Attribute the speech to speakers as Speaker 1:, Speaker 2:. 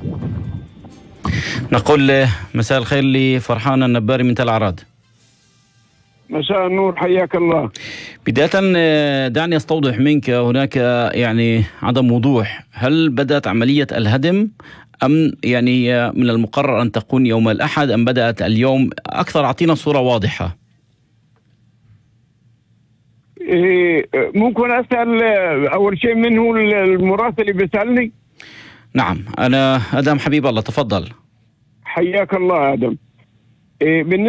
Speaker 1: نقول مساء الخير لفرحان النباري من تل عراد.
Speaker 2: مساء النور، حياك الله.
Speaker 1: بداية دعني أستوضح منك، هناك يعني عدم وضوح، هل بدأت عملية الهدم أم يعني من المقرر أن تكون يوم الأحد أم بدأت اليوم؟ أكثر، أعطينا صورة واضحة.
Speaker 2: ممكن أسأل أول شيء من هو المراسل اللي بيسألني؟
Speaker 1: نعم، أنا أدم حبيب الله، تفضل.
Speaker 2: حياك الله آدم. بالنسبة